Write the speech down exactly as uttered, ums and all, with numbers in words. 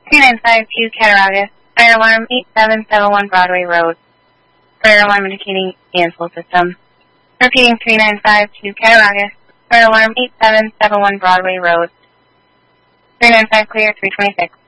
three nine five two Cattaraugus, fire alarm eight seven seven one Broadway Road. Fire alarm indicating cancel system. Repeating three nine five two Cattaraugus, fire alarm eight seven seven one Broadway Road. three nine five clear, three twenty-six.